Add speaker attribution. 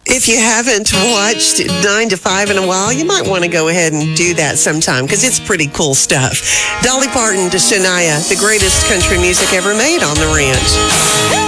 Speaker 1: If you haven't watched 9 to 5 in a while, you might want to go ahead and do that sometime because it's pretty cool stuff. Dolly Parton to Shania, the greatest country music ever made on the ranch.